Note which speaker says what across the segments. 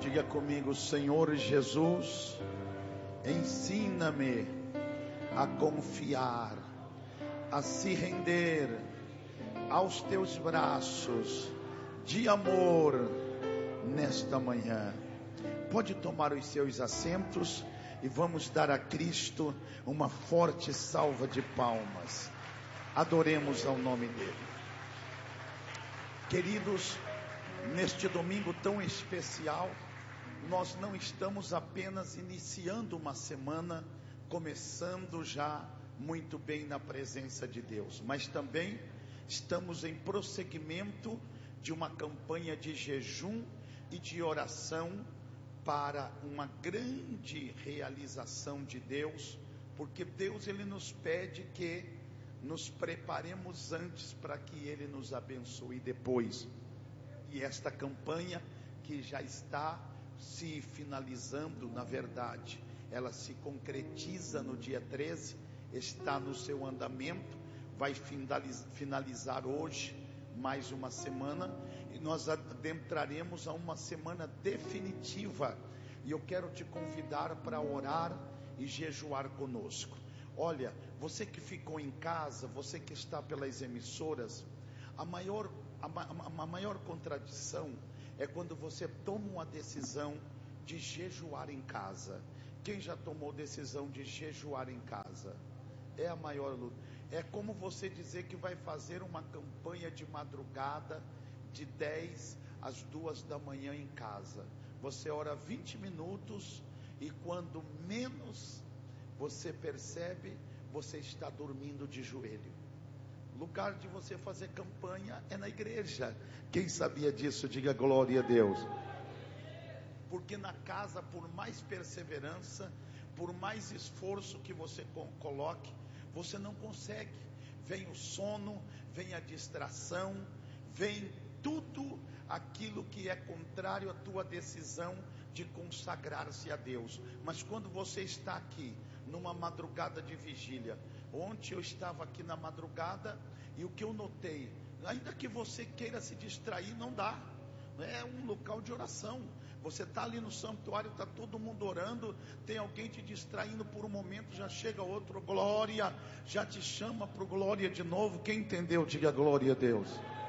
Speaker 1: Diga comigo: Senhor Jesus, ensina-me a confiar, a se render aos teus braços de amor nesta manhã. Pode tomar os seus assentos e vamos dar a Cristo uma forte salva de palmas. Adoremos ao nome dele. Queridos, neste domingo tão especial, nós não estamos apenas iniciando uma semana, começando já muito bem na presença de Deus, mas também estamos em prosseguimento de uma campanha de jejum e de oração para uma grande realização de Deus, porque Deus ele nos pede que nos preparemos antes para que Ele nos abençoe depois. E esta campanha que já está se finalizando, na verdade, ela se concretiza no dia 13, está no seu andamento, vai finalizar hoje, mais uma semana, e nós adentraremos a uma semana definitiva, e eu quero te convidar para orar e jejuar conosco. Olha, você que ficou em casa, você que está pelas emissoras, a maior contradição é quando você toma uma decisão de jejuar em casa. Quem já tomou decisão de jejuar em casa? É a maior luta. É como você dizer que vai fazer uma campanha de madrugada de 10 às 2 da manhã em casa. Você ora 20 minutos e quando menos você percebe, você está dormindo de joelho. Lugar de você fazer campanha é na igreja. Quem sabia disso, diga glória a Deus. Porque na casa, por mais perseverança, por mais esforço que você coloque, você não consegue. Vem o sono, vem a distração, vem tudo aquilo que é contrário à tua decisão de consagrar-se a Deus. Mas quando você está aqui, numa madrugada de vigília, ontem eu estava aqui na madrugada, e o que eu notei, ainda que você queira se distrair, não dá, é um local de oração. Você está ali no santuário, está todo mundo orando, tem alguém te distraindo por um momento, já chega outro, glória, já te chama para o glória de novo. Quem entendeu, diga glória a Deus.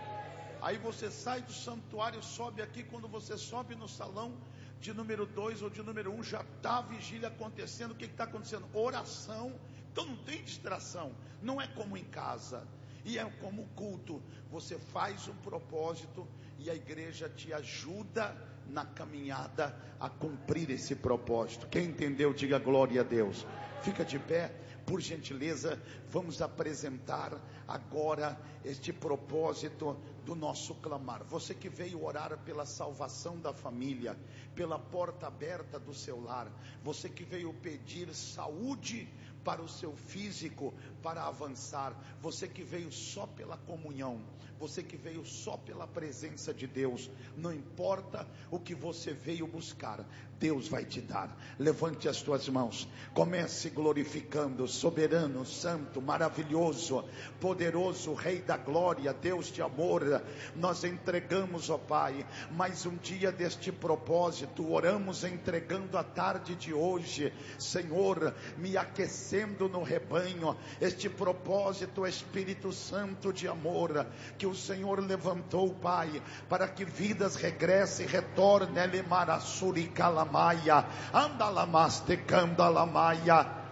Speaker 1: Aí você sai do santuário, sobe aqui, quando você sobe no salão de número 2 ou de número 1, já está a vigília acontecendo. O que está acontecendo? Oração. Então não tem distração, não é como em casa, e é como culto. Você faz um propósito e a igreja te ajuda na caminhada a cumprir esse propósito. Quem entendeu, diga glória a Deus. Fica de pé, por gentileza. Vamos apresentar agora este propósito do nosso clamar. Você que veio orar pela salvação da família, pela porta aberta do seu lar, você que veio pedir saúde para o seu físico, para avançar, você que veio só pela comunhão, você que veio só pela presença de Deus, não importa o que você veio buscar, Deus vai te dar. Levante as tuas mãos, comece glorificando, soberano, santo, maravilhoso, poderoso, Rei da glória, Deus de amor. Nós entregamos, ó Pai, mais um dia deste propósito, oramos entregando a tarde de hoje, Senhor, me aquecendo no rebanho, este propósito, Espírito Santo de amor, que o Senhor levantou, Pai, para que vidas regressem, retornem, Elemarassuri Calamaia, Andalamaste Candalamaya.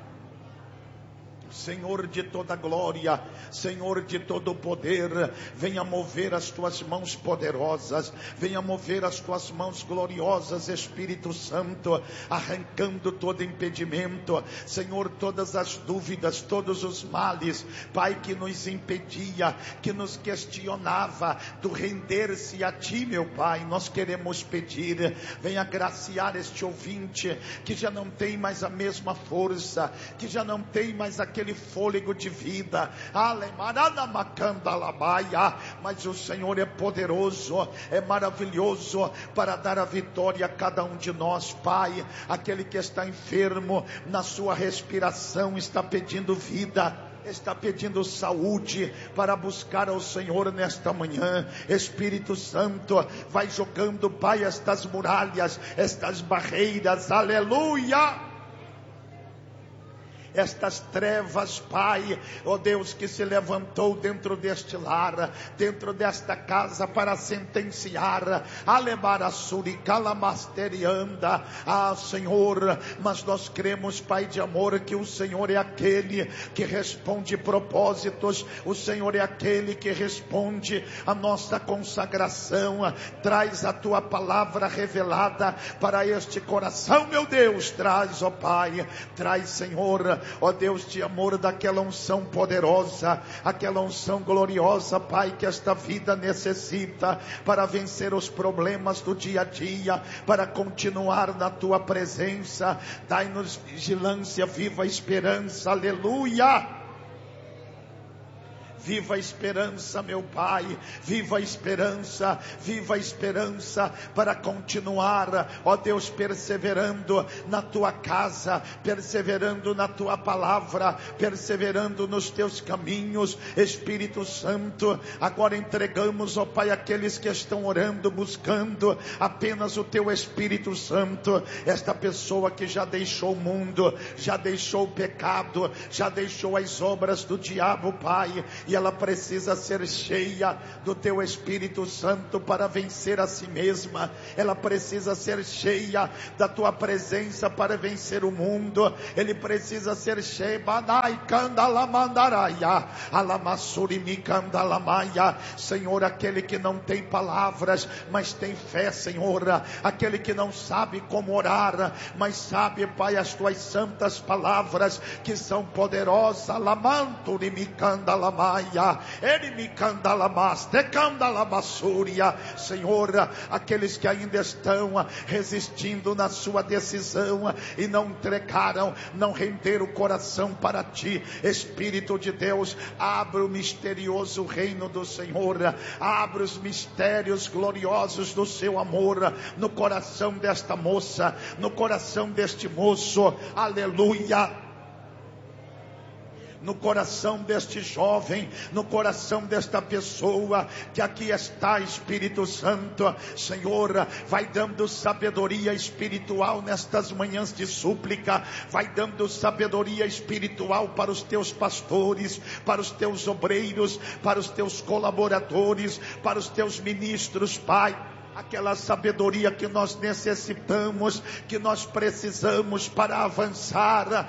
Speaker 1: Senhor de toda glória, Senhor de todo poder, venha mover as tuas mãos poderosas, venha mover as tuas mãos gloriosas, Espírito Santo, arrancando todo impedimento, Senhor, todas as dúvidas, todos os males, Pai, que nos impedia, que nos questionava do render-se a Ti, meu Pai. Nós queremos pedir, venha agraciar este ouvinte, que já não tem mais a mesma força, que já não tem mais aquele fôlego de vida, mas o Senhor é poderoso, é maravilhoso para dar a vitória a cada um de nós, Pai. Aquele que está enfermo na sua respiração está pedindo vida, está pedindo saúde para buscar ao Senhor nesta manhã. Espírito Santo, vai jogando, Pai, estas muralhas, estas barreiras, aleluia, estas trevas, Pai, ó Deus, que se levantou dentro deste lar, dentro desta casa, para sentenciar, alebarasuricalasterianda, Senhor, mas nós cremos, Pai de amor, que o Senhor é aquele que responde propósitos, o Senhor é aquele que responde a nossa consagração. Traz a Tua palavra revelada para este coração, meu Deus, traz, ó Pai, traz, Senhor, ó Deus de amor, daquela unção poderosa, aquela unção gloriosa, Pai, que esta vida necessita para vencer os problemas do dia a dia, para continuar na Tua presença. Dai-nos vigilância, viva a esperança, aleluia. Viva a esperança, meu Pai, viva a esperança para continuar, ó Deus, perseverando na Tua casa, perseverando na Tua palavra, perseverando nos Teus caminhos. Espírito Santo, agora entregamos, ó Pai, aqueles que estão orando, buscando apenas o Teu Espírito Santo, esta pessoa que já deixou o mundo, já deixou o pecado, já deixou as obras do diabo, Pai, e ela precisa ser cheia do Teu Espírito Santo para vencer a si mesma. Ela precisa ser cheia da Tua presença para vencer o mundo. Ele precisa ser cheio. Senhor, aquele que não tem palavras, mas tem fé, Senhor, aquele que não sabe como orar, mas sabe, Pai, as Tuas santas palavras que são poderosas. Senhor, aqueles que ainda estão resistindo na sua decisão e não entregaram, não renderam o coração para Ti, Espírito de Deus, abre o misterioso reino do Senhor, abre os mistérios gloriosos do Seu amor no coração desta moça, no coração deste moço, aleluia, no coração deste jovem, no coração desta pessoa que aqui está, Espírito Santo. Senhor, vai dando sabedoria espiritual nestas manhãs de súplica, vai dando sabedoria espiritual para os Teus pastores, para os Teus obreiros, para os Teus colaboradores, para os Teus ministros, Pai. Aquela sabedoria que nós necessitamos, que nós precisamos para avançar.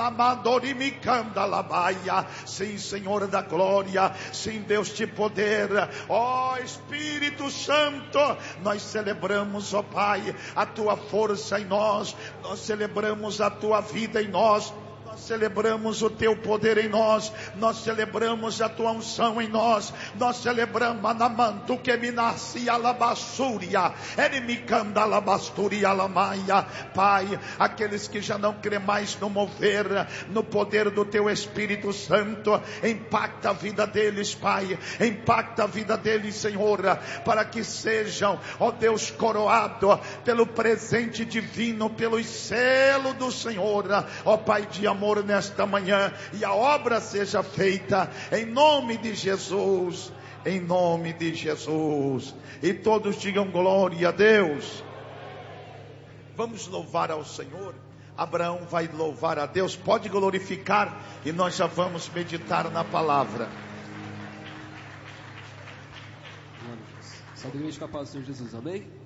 Speaker 1: Sim, Senhor da glória, sim, Deus de poder, ó Espírito Santo, nós celebramos, ó Pai, a Tua força em nós, nós celebramos a Tua vida em nós, nós celebramos o Teu poder em nós, nós celebramos a Tua unção em nós, nós celebramos Anamantu que me nascia alabassúria, Erimicanda alabasturia alamaia. Pai, aqueles que já não crê mais no mover, no poder do Teu Espírito Santo, impacta a vida deles, Pai, impacta a vida deles, Senhor, para que sejam, ó Deus, coroados pelo presente divino, pelo selo do Senhor, ó Pai de amor, nesta manhã, e a obra seja feita em nome de Jesus, em nome de Jesus, e todos digam glória a Deus. Vamos louvar ao Senhor. Abraão vai louvar a Deus, pode glorificar, e nós já vamos meditar na palavra.
Speaker 2: Saúde com a paz do Senhor Jesus, amém?